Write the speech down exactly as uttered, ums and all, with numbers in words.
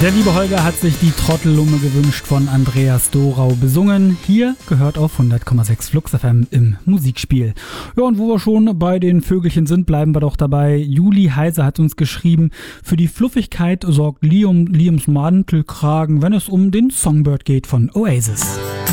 Der liebe Holger hat sich die Trottellumme gewünscht von Andreas Dorau besungen. Hier gehört auf hundert Komma sechs Flux F M im Musikspiel. Ja, und wo wir schon bei den Vögelchen sind, bleiben wir doch dabei. Juli Heise hat uns geschrieben, für die Fluffigkeit sorgt Liam, Liams Mantelkragen, wenn es um den Songbird geht von Oasis.